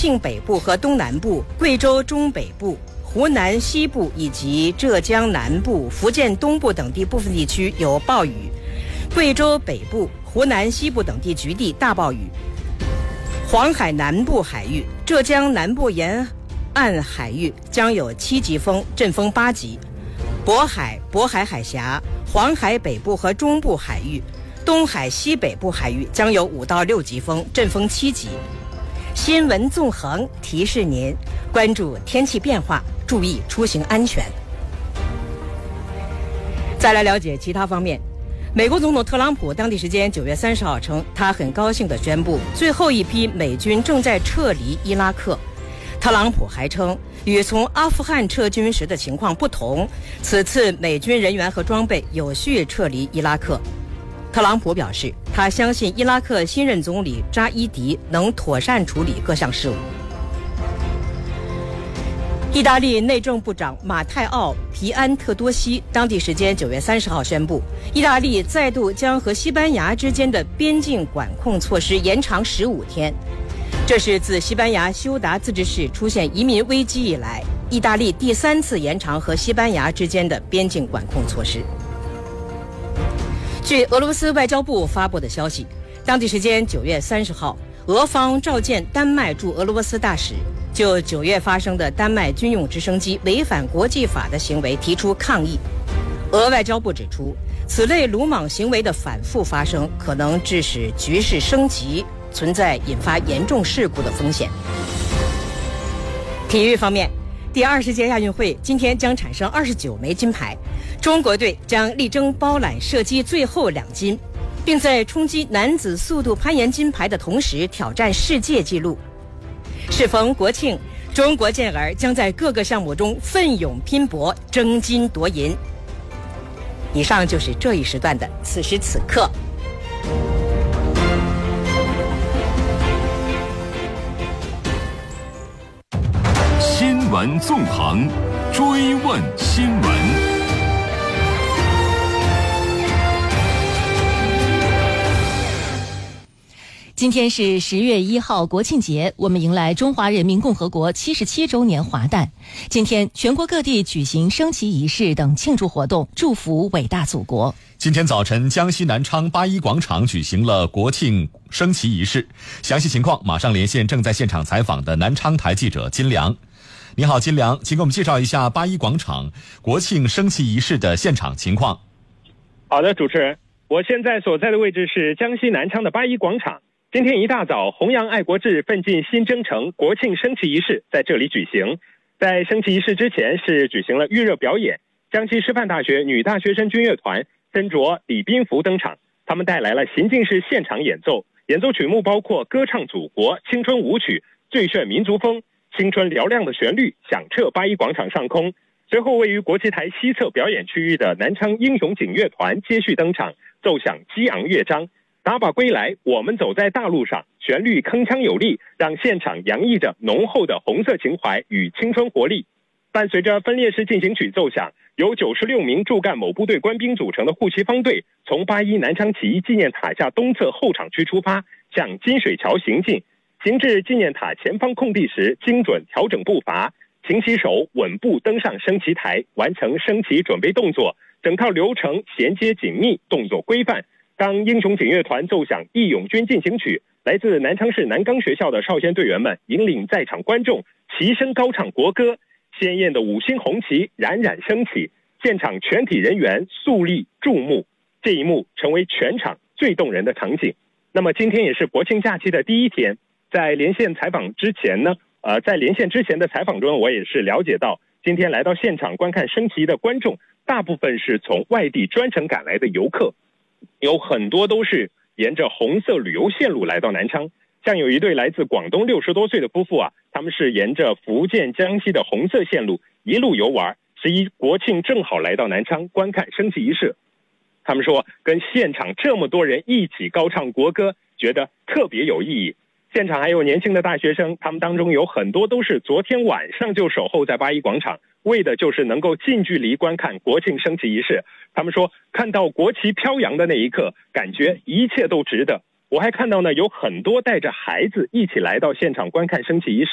庆北部和东南部、贵州中北部、湖南西部以及浙江南部、福建东部等地部分地区有暴雨，贵州北部、湖南西部等地局地大暴雨。黄海南部海域、浙江南部沿岸海域将有7级风，阵风8级。渤海海峡、黄海北部和中部海域、东海西北部海域将有5到6级风，阵风7级。新闻纵横提示您关注天气变化，注意出行安全。再来了解其他方面。美国总统特朗普当地时间9月30号称，他很高兴地宣布最后一批美军正在撤离伊拉克。特朗普还称，与从阿富汗撤军时的情况不同，此次美军人员和装备有序撤离伊拉克。特朗普表示，他相信伊拉克新任总理扎伊迪能妥善处理各项事务。意大利内政部长马泰奥·皮安特多西当地时间9月30号宣布，意大利再度将和西班牙之间的边境管控措施延长15天。这是自西班牙休达自治市出现移民危机以来，意大利第3次延长和西班牙之间的边境管控措施。据俄罗斯外交部发布的消息，当地时间9月30号，俄方召见丹麦驻俄罗斯大使，就9月发生的丹麦军用直升机违反国际法的行为提出抗议。俄外交部指出，此类鲁莽行为的反复发生，可能致使局势升级，存在引发严重事故的风险。体育方面，第20届亚运会今天将产生29枚金牌，中国队将力争包揽射击最后2金，并在冲击男子速度攀岩金牌的同时挑战世界纪录。适逢国庆，中国健儿将在各个项目中奋勇拼搏，争金夺银。以上就是这一时段的此时此刻。 新闻纵横，追问新闻。 今天是10月1号国庆节，我们迎来中华人民共和国77周年华诞。今天全国各地举行升旗仪式等庆祝活动，祝福伟大祖国。 今天早晨，江西南昌八一广场举行了国庆升旗仪式。详细情况马上连线正在现场采访的南昌台记者金良。你好，金良，请给我们介绍一下八一广场国庆升旗仪式的现场情况。 好的，主持人，我现在所在的位置是江西南昌的八一广场。今天一大早，弘扬爱国志，奋进新征程国庆升旗仪式在这里举行。在升旗仪式之前是举行了预热表演，江西师范大学女大学生军乐团身着礼宾服登场，他们带来了行进式现场演奏，演奏曲目包括歌唱祖国、青春舞曲、最炫民族风，青春嘹亮的旋律响彻八一广场上空。随后位于国旗台西侧表演区域的南昌英雄警乐团接续登场，奏响激昂乐章，打靶归来，我们走在大路上，旋律铿锵有力，让现场洋溢着浓厚的红色情怀与青春活力。伴随着分列式进行曲奏响，由96名驻赣某部队官兵组成的护旗方队从八一南昌起义纪念塔下东侧后场区出发，向金水桥行进。行至纪念塔前方空地时，精准调整步伐，勤洗手，稳步登上升旗台，完成升旗准备动作，整套流程衔接紧密，动作规范。当英雄警乐团奏响《义勇军进行曲》，来自南昌市南岗学校的少先队员们引领在场观众齐声高唱国歌，鲜艳的5星红旗冉冉升起，现场全体人员肃立注目，这一幕成为全场最动人的场景。那么今天也是国庆假期的第一天，在连线采访之前呢，在连线之前的采访中，我也是了解到，今天来到现场观看升旗的观众，大部分是从外地专程赶来的游客，有很多都是沿着红色旅游线路来到南昌。像有一对来自广东60多岁的夫妇啊，他们是沿着福建江西的红色线路一路游玩，11国庆正好来到南昌观看升旗仪式。他们说跟现场这么多人一起高唱国歌，觉得特别有意义。现场还有年轻的大学生，他们当中有很多都是昨天晚上就守候在八一广场，为的就是能够近距离观看国庆升旗仪式。他们说看到国旗飘扬的那一刻，感觉一切都值得。我还看到呢，有很多带着孩子一起来到现场观看升旗仪式。